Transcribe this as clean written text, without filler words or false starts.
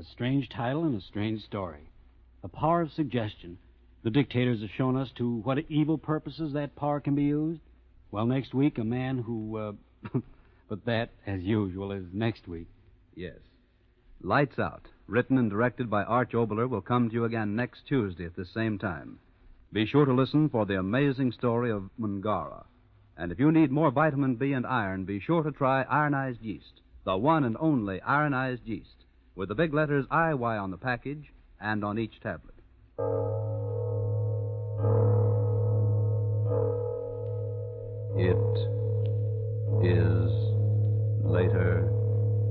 A strange title and a strange story. The power of suggestion. The dictators have shown us to what evil purposes that power can be used. Well, next week, a man who, but that, as usual, is next week. Yes. Lights Out, written and directed by Arch Oboler, will come to you again next Tuesday at the same time. Be sure to listen for the amazing story of Mungara. And if you need more vitamin B and iron, be sure to try ironized yeast, the one and only ironized yeast, with the big letters IY on the package and on each tablet. It is later